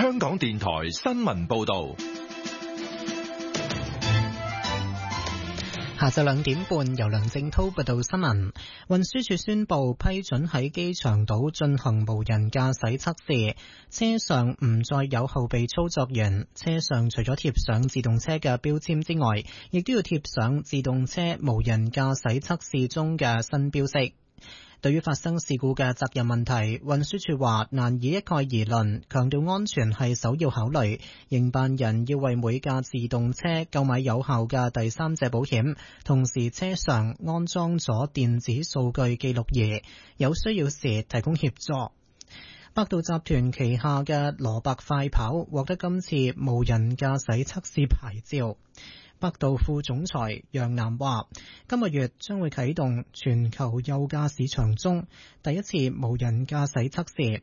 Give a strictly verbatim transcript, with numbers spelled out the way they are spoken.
香港電台新聞報道。 下晝兩點半，由梁正濤報道新聞。運輸署宣布批准喺機場島進行無人駕駛測試，車上唔再有後備操作員，車上除咗貼上自動車嘅標籤之外，亦都要貼上自動車無人駕駛測試中嘅新標識。對於發生事故嘅責任問題，運輸署話難以一概而論，強調安全係首要考慮。營辦人要為每架自動車購買有效嘅第三者保險，同時車上安裝咗電子數據記錄儀，有需要時提供協助。百度集團旗下嘅蘿蔔快跑獲得今次無人駕駛測試牌照。百度副總裁楊楠話，今個月將會啟動全球幼駕市場中第一次無人駕駛測試，